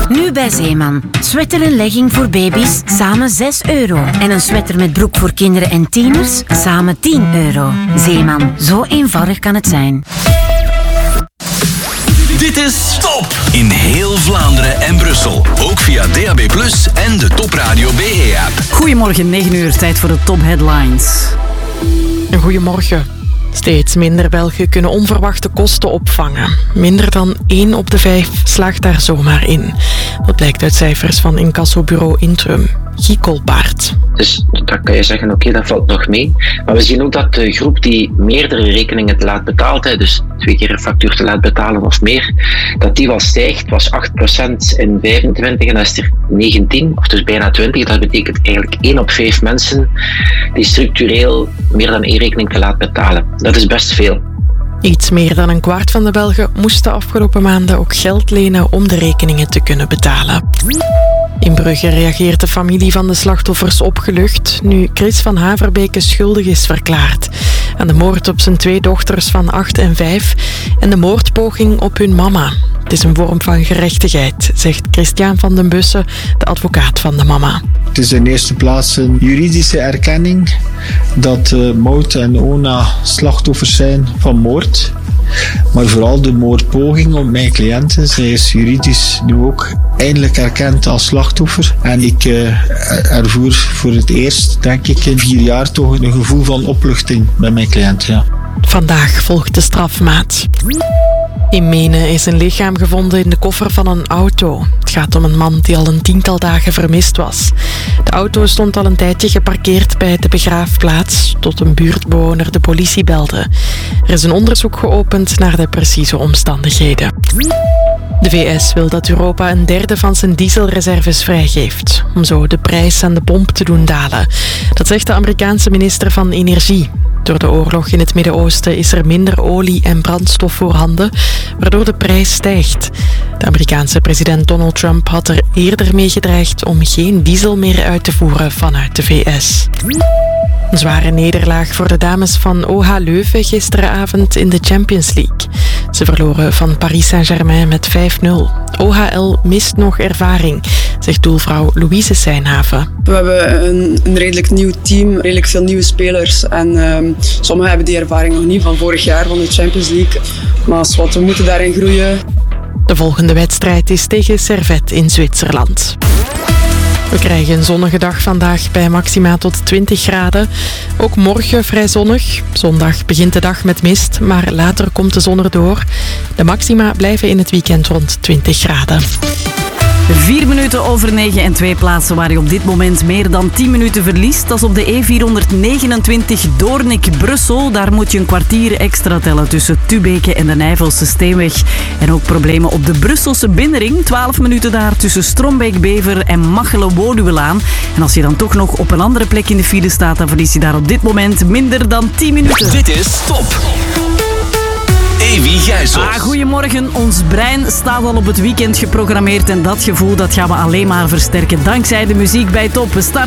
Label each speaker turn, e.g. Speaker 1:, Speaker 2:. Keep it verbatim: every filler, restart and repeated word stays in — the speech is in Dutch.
Speaker 1: Nu bij Zeeman. Sweater en legging voor baby's, samen zes euro. En een sweater met broek voor kinderen en tieners, samen tien euro. Zeeman, zo eenvoudig kan het zijn.
Speaker 2: Dit is Top in heel Vlaanderen en Brussel. Ook via D A B plus, en de Top Radio B E-app.
Speaker 3: Goedemorgen, negen uur, tijd voor de Top Headlines.
Speaker 4: Een goedemorgen. Steeds minder Belgen kunnen onverwachte kosten opvangen. Minder dan één op de vijf slaagt daar zomaar in. Dat blijkt uit cijfers van incassobureau Intrum. Guy Kolpaert.
Speaker 5: Dus dan kan je zeggen, oké, okay, dat valt nog mee. Maar we zien ook dat de groep die meerdere rekeningen te laat betaalt, dus twee keer een factuur te laat betalen of meer, dat die wel stijgt, was acht procent in vijfentwintig en dat is er negentien, of dus bijna twintig. Dat betekent eigenlijk één op vijf mensen die structureel meer dan één rekening te laat betalen. Dat is best veel.
Speaker 4: Iets meer dan een kwart van de Belgen moest de afgelopen maanden ook geld lenen om de rekeningen te kunnen betalen. In Brugge reageert de familie van de slachtoffers opgelucht nu Chris van Haverbeke schuldig is verklaard aan de moord op zijn twee dochters van acht en vijf en de moordpoging op hun mama. Het is een vorm van gerechtigheid, zegt Christian van den Bussen, de advocaat van de mama.
Speaker 6: Het is in eerste plaats een juridische erkenning dat uh, Maud en Ona slachtoffers zijn van moord. Maar vooral de moordpoging op mijn cliënten. Zij is juridisch nu ook eindelijk erkend als slachtoffer. En ik uh, ervoer voor het eerst, denk ik, in vier jaar toch een gevoel van opluchting bij mijn cliënt. Ja.
Speaker 4: Vandaag volgt de strafmaat. In Menen is een lichaam gevonden in de koffer van een auto. Het gaat om een man die al een tiental dagen vermist was. De auto stond al een tijdje geparkeerd bij de begraafplaats, tot een buurtbewoner de politie belde. Er is een onderzoek geopend naar de precieze omstandigheden. De V S wil dat Europa een derde van zijn dieselreserves vrijgeeft, om zo de prijs aan de pomp te doen dalen. Dat zegt de Amerikaanse minister van Energie. Door de oorlog in het Midden-Oosten is er minder olie en brandstof voorhanden, waardoor de prijs stijgt. De Amerikaanse president Donald Trump had er eerder mee gedreigd om geen diesel meer uit te voeren vanuit de V S. Een zware nederlaag voor de dames van O H Leuven gisteravond in de Champions League. Ze verloren van Paris Saint-Germain met vijf nul. O H L mist nog ervaring, zegt doelvrouw Louise Seinhaven.
Speaker 7: We hebben een, een redelijk nieuw team, redelijk veel nieuwe spelers. En um, sommigen hebben die ervaring nog niet van vorig jaar van de Champions League. Maar als wat, we moeten daarin groeien.
Speaker 4: De volgende wedstrijd is tegen Servet in Zwitserland. We krijgen een zonnige dag vandaag bij maxima tot twintig graden. Ook morgen vrij zonnig. Zondag begint de dag met mist, maar later komt de zon erdoor. De maxima blijven in het weekend rond twintig graden.
Speaker 3: Vier minuten over negen en twee plaatsen waar je op dit moment meer dan tien minuten verliest. Dat is op de E vierhonderdnegenentwintig Doornik-Brussel. Daar moet je een kwartier extra tellen tussen Tubeke en de Nijvelse Steenweg. En ook problemen op de Brusselse binnenring. twaalf minuten daar tussen Strombeek-Bever en Machelen-Woluwelaan. En als je dan toch nog op een andere plek in de file staat, dan verlies je daar op dit moment minder dan tien minuten.
Speaker 2: Dit is Top. Evi Gijsels.
Speaker 3: Ah, goedemorgen. Ons brein staat al op het weekend geprogrammeerd en dat gevoel dat gaan we alleen maar versterken dankzij de muziek bij Top. We starten